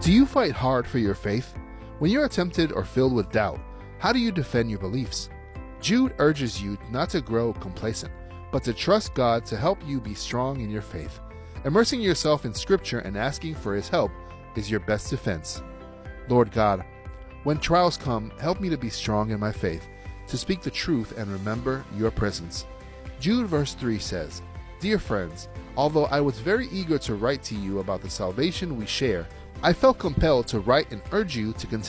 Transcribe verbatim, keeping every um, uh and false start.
Do you fight hard for your faith? When you are tempted or filled with doubt, how do you defend your beliefs? Jude urges you not to grow complacent, but to trust God to help you be strong in your faith. Immersing yourself in Scripture and asking for His help is your best defense. Lord God, when trials come, help me to be strong in my faith, to speak the truth and remember your presence. Jude verse three says, "Dear friends, although I was very eager to write to you about the salvation we share, I felt compelled to write and urge you to continue